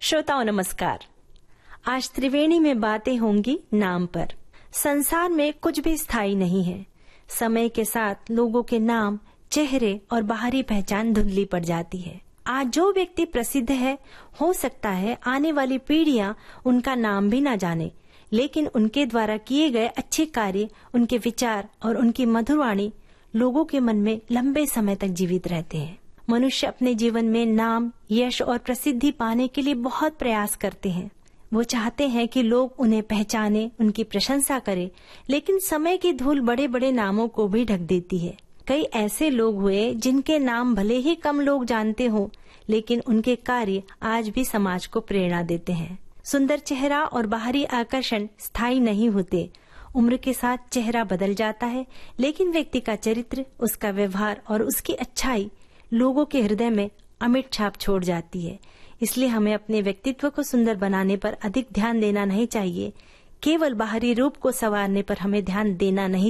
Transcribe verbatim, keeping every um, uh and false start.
श्रोताओं नमस्कार। आज त्रिवेणी में बातें होंगी नाम पर। संसार में कुछ भी स्थायी नहीं है। समय के साथ लोगों के नाम, चेहरे और बाहरी पहचान धुंधली पड़ जाती है। आज जो व्यक्ति प्रसिद्ध है, हो सकता है आने वाली पीढ़ियां उनका नाम भी ना जाने, लेकिन उनके द्वारा किए गए अच्छे कार्य, उनके विचार और उनकी मधुरवाणी लोगों के मन में लंबे समय तक जीवित रहते हैं। मनुष्य अपने जीवन में नाम, यश और प्रसिद्धि पाने के लिए बहुत प्रयास करते हैं। वो चाहते हैं कि लोग उन्हें पहचाने, उनकी प्रशंसा करें, लेकिन समय की धूल बड़े बड़े नामों को भी ढक देती है। कई ऐसे लोग हुए जिनके नाम भले ही कम लोग जानते हो, लेकिन उनके कार्य आज भी समाज को प्रेरणा देते हैं। सुंदर चेहरा और बाहरी आकर्षण स्थायी नहीं होते। उम्र के साथ चेहरा बदल जाता है, लेकिन व्यक्ति का चरित्र, उसका व्यवहार और उसकी अच्छाई लोगों के हृदय में अमिट छाप छोड़ जाती है। इसलिए हमें अपने व्यक्तित्व को सुंदर बनाने पर अधिक ध्यान देना नहीं चाहिए। केवल बाहरी रूप को संवारने पर हमें ध्यान देना नहीं